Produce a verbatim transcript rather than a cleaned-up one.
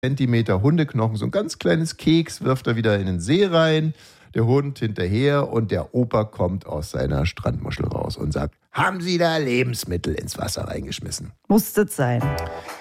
Zentimeter Hundeknochen, so ein ganz kleines Keks, wirft er wieder in den See rein. Der Hund hinterher und der Opa kommt aus seiner Strandmuschel raus und sagt, haben Sie da Lebensmittel ins Wasser reingeschmissen? Musste sein.